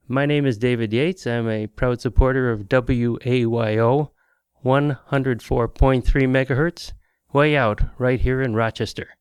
My name is David Yates. I'm a proud supporter of WAYO 104.3 megahertz, way out right here in Rochester.